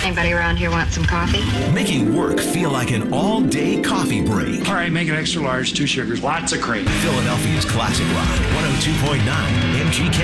Anybody around here want some coffee? Making work feel like an all-day coffee break. All right, make it extra large, 2 sugars, lots of cream. Philadelphia's classic rock, 102.9 MGK.